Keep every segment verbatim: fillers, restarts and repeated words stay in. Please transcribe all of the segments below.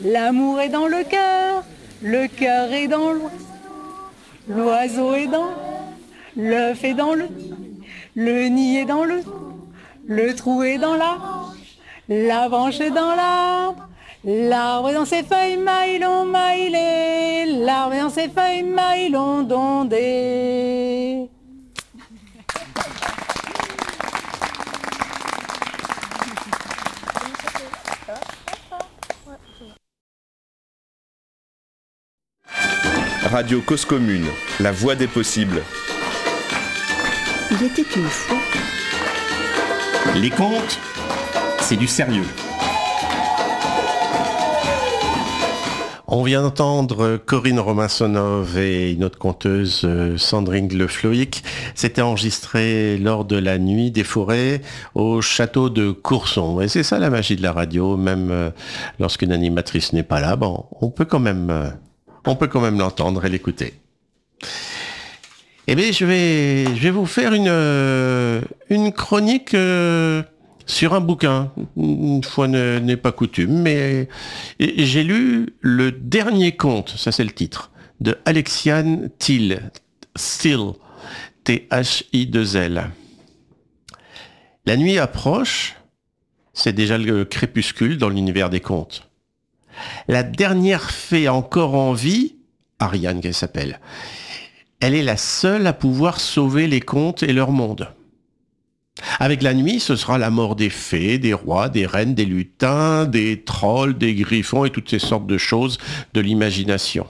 L'amour est dans le cœur, le cœur est dans l'oiseau, l'oiseau est dans, l'œuf est dans le, le nid est dans le, le trou est dans l'arbre, la branche est dans l'arbre, l'arbre est dans ses feuilles maillon maillé, l'arbre est dans ses feuilles maillon dondé. Radio Cause Commune, la voix des possibles. Il était une fois. Les contes, c'est du sérieux. On vient d'entendre Corinne Romansonov et une autre conteuse, Sandrine Le Floïc. C'était enregistré lors de la Nuit des Forêts au château de Courson. Et c'est ça la magie de la radio, même lorsqu'une animatrice n'est pas là, bon, on peut quand même... On peut quand même l'entendre et l'écouter. Eh bien, je vais, je vais vous faire une, une chronique euh, sur un bouquin. Une fois ne, n'est pas coutume, mais j'ai lu Le Dernier Conte, ça c'est le titre, de Alexiane Thiel, Thiel, T H I deux L. La nuit approche, c'est déjà le crépuscule dans l'univers des contes. La dernière fée encore en vie, Ariane qu'elle s'appelle, elle est la seule à pouvoir sauver les contes et leur monde. Avec la nuit, ce sera la mort des fées, des rois, des reines, des lutins, des trolls, des griffons et toutes ces sortes de choses de l'imagination.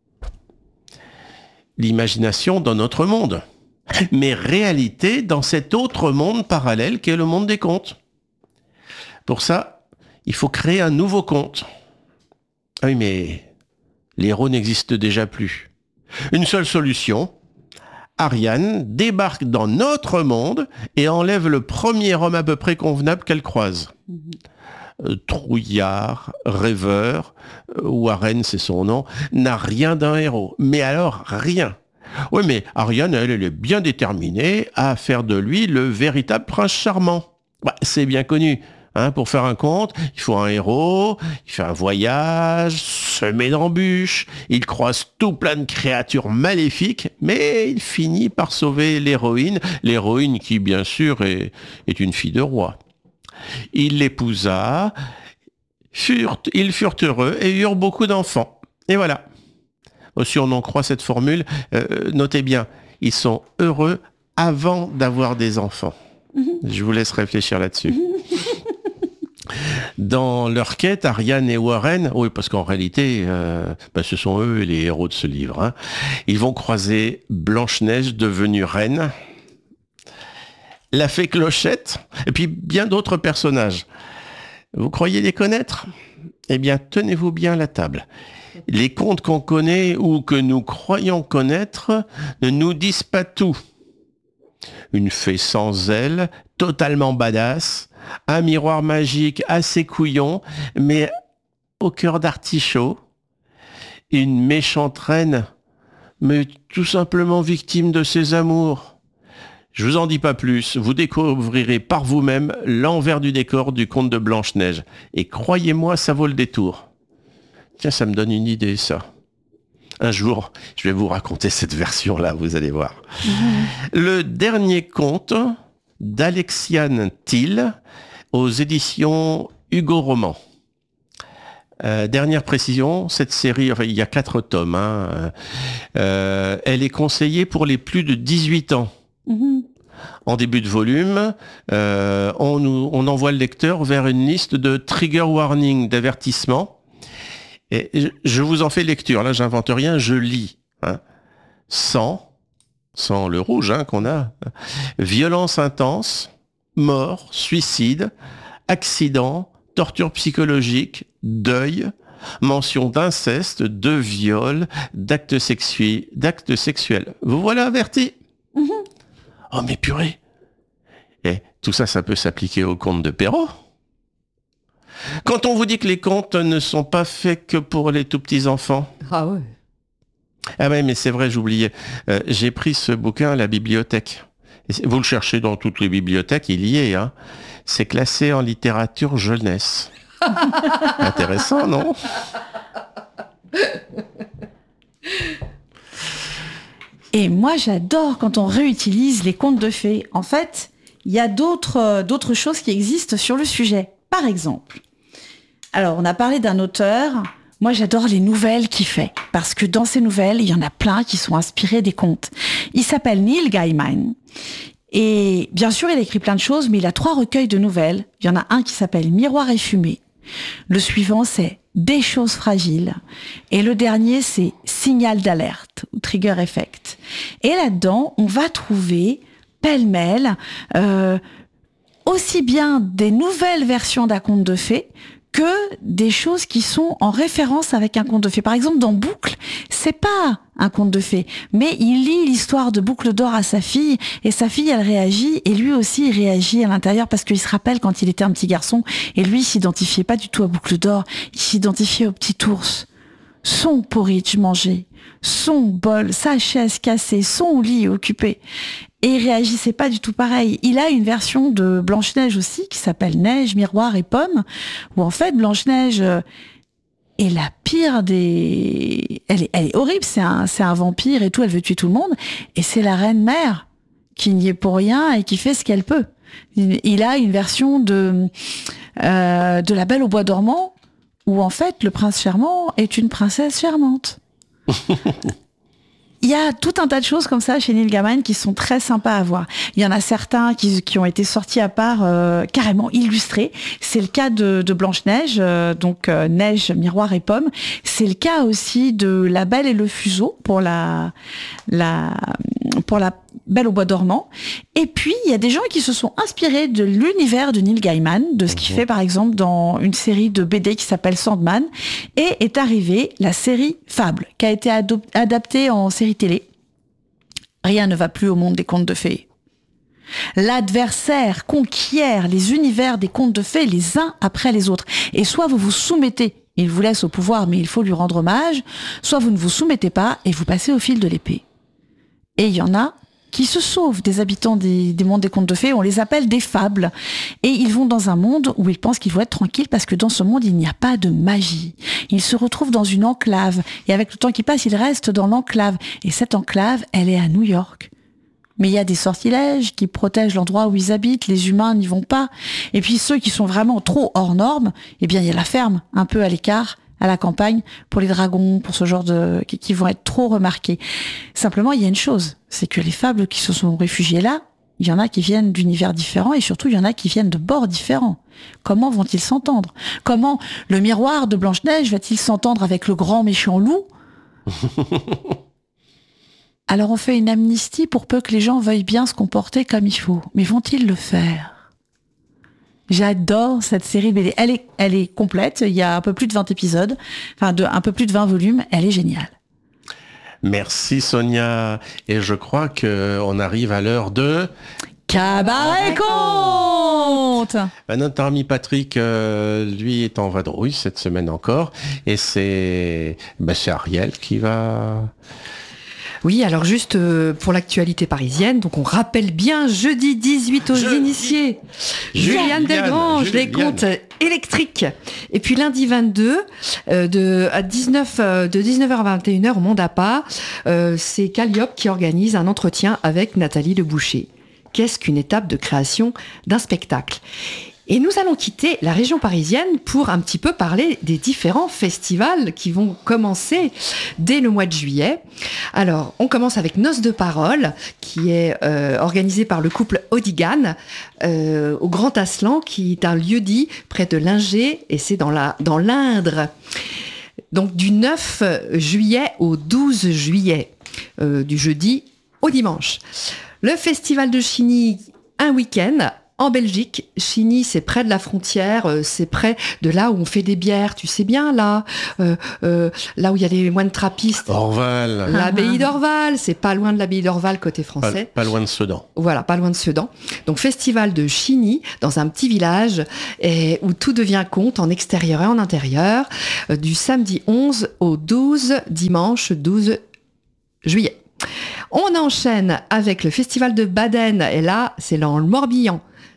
L'imagination dans notre monde, mais réalité dans cet autre monde parallèle qu'est le monde des contes. Pour ça, il faut créer un nouveau conte. Ah oui, mais les héros n'existent déjà plus. Une seule solution, Ariane débarque dans notre monde et enlève le premier homme à peu près convenable qu'elle croise. Mmh. Euh, trouillard, rêveur, euh, Warren c'est son nom, n'a rien d'un héros. Mais alors, rien. Oui, mais Ariane, elle, elle est bien déterminée à faire de lui le véritable prince charmant. Bah, c'est bien connu. Hein, pour faire un conte, il faut un héros, il fait un voyage, semé d'embûches, il croise tout plein de créatures maléfiques, mais il finit par sauver l'héroïne, l'héroïne qui, bien sûr, est, est une fille de roi. Il l'épousa, furent, ils furent heureux et eurent beaucoup d'enfants. Et voilà. Si on en croit cette formule, euh, notez bien, ils sont heureux avant d'avoir des enfants. Je vous laisse réfléchir là-dessus. Dans leur quête, Ariane et Warren, oui, parce qu'en réalité, euh, ben, ce sont eux les héros de ce livre, hein. Ils vont croiser Blanche-Neige devenue reine, la fée Clochette, et puis bien d'autres personnages. Vous croyez les connaître ? Eh bien, tenez-vous bien à la table. Les contes qu'on connaît ou que nous croyons connaître ne nous disent pas tout. Une fée sans ailes, totalement badass, un miroir magique assez couillon, mais au cœur d'artichaut, une méchante reine, mais tout simplement victime de ses amours. Je vous en dis pas plus, vous découvrirez par vous-même l'envers du décor du conte de Blanche-Neige. Et croyez-moi, ça vaut le détour. Tiens, ça me donne une idée, ça. Un jour, je vais vous raconter cette version-là, vous allez voir. Mmh. Le dernier conte d'Alexiane Thiel aux éditions Hugo Roman. Euh, dernière précision, cette série, enfin, il y a quatre tomes, hein, euh, elle est conseillée pour les plus de dix-huit ans. Mmh. En début de volume, euh, on, nous, on envoie le lecteur vers une liste de trigger warning, d'avertissements. Et je, je vous en fais lecture, là j'invente rien, je lis. Hein. Sang, sang le rouge hein, qu'on a, violence intense, mort, suicide, accident, torture psychologique, deuil, mention d'inceste, de viol, d'actes sexu- d'actes sexuels. Vous voilà averti. Mmh. Oh mais purée. Et tout ça, ça peut s'appliquer au conte de Perrault. Quand on vous dit que les contes ne sont pas faits que pour les tout petits enfants. Ah ouais. Ah ouais, mais c'est vrai, j'oubliais. Euh, j'ai pris ce bouquin à la bibliothèque. Et vous le cherchez dans toutes les bibliothèques, il y est. Hein. C'est classé en littérature jeunesse. Intéressant, non? Et moi, j'adore quand on réutilise les contes de fées. En fait, il y a d'autres, euh, d'autres choses qui existent sur le sujet. Par exemple, alors on a parlé d'un auteur. Moi, j'adore les nouvelles qu'il fait. Parce que dans ces nouvelles, il y en a plein qui sont inspirées des contes. Il s'appelle Neil Gaiman. Et bien sûr, il a écrit plein de choses, mais il a trois recueils de nouvelles. Il y en a un qui s'appelle Miroir et fumée. Le suivant, c'est Des choses fragiles. Et le dernier, c'est Signal d'alerte, ou Trigger Effect. Et là-dedans, on va trouver, pêle-mêle, euh, aussi bien des nouvelles versions d'un conte de fées que des choses qui sont en référence avec un conte de fées. Par exemple, dans Boucle, c'est pas un conte de fées, mais il lit l'histoire de Boucle d'or à sa fille, et sa fille, elle réagit, et lui aussi, il réagit à l'intérieur, parce qu'il se rappelle quand il était un petit garçon, et lui, il s'identifiait pas du tout à Boucle d'or, il s'identifiait au petit ours. Son porridge mangé, son bol, sa chaise cassée, son lit occupé. Et il réagissait pas du tout pareil. Il a une version de Blanche-Neige aussi, qui s'appelle Neige, Miroir et Pomme, où en fait, Blanche-Neige est la pire des... Elle est, elle est horrible, c'est un, c'est un vampire et tout, elle veut tuer tout le monde. Et c'est la reine-mère qui n'y est pour rien et qui fait ce qu'elle peut. Il, il a une version de, euh, de La Belle au bois dormant, où en fait, le prince charmant est une princesse charmante. Il y a tout un tas de choses comme ça chez Neil Gaiman qui sont très sympas à voir. Il y en a certains qui, qui ont été sortis à part, euh, carrément illustrés. C'est le cas de, de Blanche-Neige, euh, donc euh, Neige, Miroir et Pomme. C'est le cas aussi de La Belle et le Fuseau pour la, la, pour la Belle au bois dormant. Et puis, il y a des gens qui se sont inspirés de l'univers de Neil Gaiman, de ce qu'il fait par exemple dans une série de B D qui s'appelle Sandman, et est arrivée la série Fable, qui a été ado- adaptée en série télé. Rien ne va plus au monde des contes de fées. L'adversaire conquiert les univers des contes de fées les uns après les autres. Et soit vous vous soumettez, il vous laisse au pouvoir, mais il faut lui rendre hommage, soit vous ne vous soumettez pas et vous passez au fil de l'épée. Et il y en a qui se sauvent des habitants des, des mondes des contes de fées, on les appelle des fables. Et ils vont dans un monde où ils pensent qu'ils vont être tranquilles parce que dans ce monde, il n'y a pas de magie. Ils se retrouvent dans une enclave. Et avec le temps qui passe, ils restent dans l'enclave. Et cette enclave, elle est à New York. Mais il y a des sortilèges qui protègent l'endroit où ils habitent, les humains n'y vont pas. Et puis ceux qui sont vraiment trop hors normes, eh bien il y a la ferme, un peu à l'écart, à la campagne, pour les dragons, pour ce genre de... qui, qui vont être trop remarqués. Simplement, il y a une chose, c'est que les fables qui se sont réfugiées là, il y en a qui viennent d'univers différents et surtout, il y en a qui viennent de bords différents. Comment vont-ils s'entendre? Comment le miroir de Blanche-Neige va-t-il s'entendre avec le grand méchant loup? Alors on fait une amnistie pour peu que les gens veuillent bien se comporter comme il faut. Mais vont-ils le faire? J'adore cette série B D. Elle est, elle est complète. Il y a un peu plus de vingt épisodes. Enfin, de, un peu plus de vingt volumes. Elle est géniale. Merci Sonia. Et je crois qu'on arrive à l'heure de... Cabaret Conte. Ben, notre ami Patrick, euh, lui, est en vadrouille cette semaine encore. Et c'est, ben, c'est Ariel qui va... Oui, alors juste euh, pour l'actualité parisienne, donc on rappelle bien jeudi dix-huit aux Jeudi. initiés, Juliane Delgrange, les contes électriques. Et puis lundi vingt-deux, euh, de, à dix-neuf, euh, de dix-neuf heures à vingt et une heures au Monde à pas, euh, c'est Calliope qui organise un entretien avec Nathalie Leboucher. Qu'est-ce qu'une étape de création d'un spectacle ? Et nous allons quitter la région parisienne pour un petit peu parler des différents festivals qui vont commencer dès le mois de juillet. Alors, on commence avec Noces de Parole, qui est euh, organisé par le couple Odigan euh, au Grand Aslan, qui est un lieu-dit près de Linger, et c'est dans, la, dans l'Indre. Donc, du neuf juillet au douze juillet, euh, du jeudi au dimanche. Le festival de Chigny, un week-end. En Belgique, Chigny, c'est près de la frontière, euh, c'est près de là où on fait des bières, tu sais bien, là, euh, euh, là où il y a les moines trappistes. Orval. L'abbaye d'Orval, c'est pas loin de l'abbaye d'Orval côté français. Pas, pas loin de Sedan. Voilà, pas loin de Sedan. Donc, festival de Chigny, dans un petit village, et, où tout devient conte en extérieur et en intérieur, euh, du samedi onze au douze, dimanche douze juillet. On enchaîne avec le festival de Baden, et là, c'est dans le Morbihan.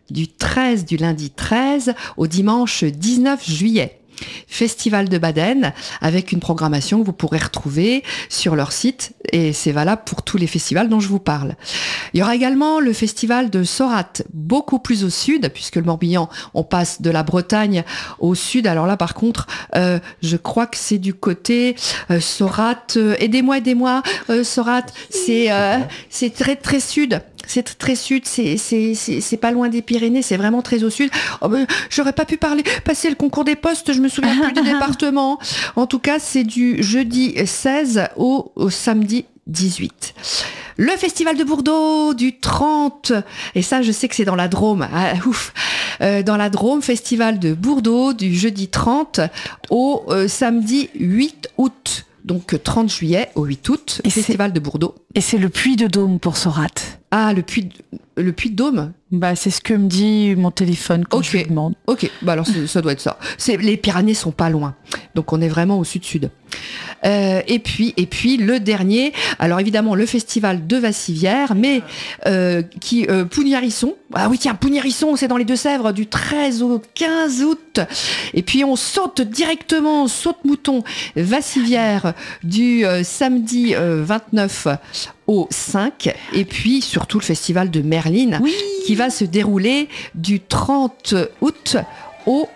du treize, du lundi treize au dimanche dix-neuf juillet. Festival de Baden, avec une programmation que vous pourrez retrouver sur leur site, et c'est valable pour tous les festivals dont je vous parle. Il y aura également le festival de Sorat, beaucoup plus au sud, puisque le Morbihan, on passe de la Bretagne au sud. Alors là, par contre, euh, je crois que c'est du côté euh, Sorat. Euh, aidez-moi, aidez-moi, euh, Sorat, c'est euh, c'est très très sud. C'est très sud, c'est, c'est, c'est, c'est pas loin des Pyrénées, c'est vraiment très au sud. Oh, ben, j'aurais pas pu parler, passer le concours des postes, je me souviens plus du département. En tout cas, c'est du jeudi seize au, au samedi dix-huit. Le festival de Bourdeau du trente, et ça je sais que c'est dans la Drôme, ah, ouf, euh, dans la Drôme, festival de Bourdeau du jeudi trente au euh, samedi huit août. Donc trente juillet au huit août, et festival de Bourdeau. Et c'est le Puy de Dôme pour Sorat. Ah, le Puy de, le Puy de Dôme. Bah, c'est ce que me dit mon téléphone quand okay. je lui demande. Ok, bah alors ça doit être ça. C'est, les Pyrénées sont pas loin, donc on est vraiment au sud-sud. Euh, et puis, et puis le dernier, alors évidemment le festival de Vassivière, mais euh, qui euh, Pougnarisson. Ah oui tiens, Pougnarisson, c'est dans les Deux-Sèvres du treize au quinze août. Et puis on saute directement, on saute mouton Vassivière du euh, samedi euh, vingt-neuf au cinq, et puis surtout le festival de Merline, oui, qui va se dérouler du trente août au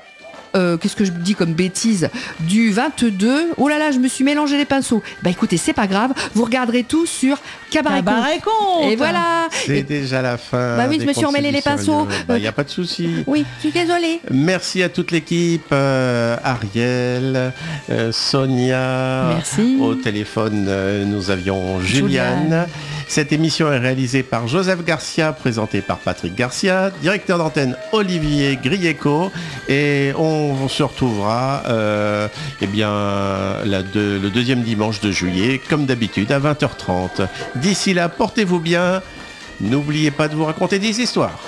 Euh, qu'est-ce que je dis comme bêtise, du vingt-deux. Oh là là, je me suis mélangé les pinceaux. Bah écoutez, c'est pas grave, vous regarderez tout sur Cabaret Conte. Et voilà. C'est et... déjà la fin. Bah oui, je me suis emmêlé les pinceaux. Il bah, n'y a pas de souci. Oui, je suis désolée. Merci à toute l'équipe, euh, Ariel, euh, Sonia. Merci. Au téléphone, euh, nous avions Juliane. Juliane. Cette émission est réalisée par Joseph Garcia, présentée par Patrick Garcia, directeur d'antenne Olivier Grieco, et on se retrouvera euh, eh bien, la de, le deuxième dimanche de juillet, comme d'habitude, à vingt heures trente. D'ici là, portez-vous bien, n'oubliez pas de vous raconter des histoires.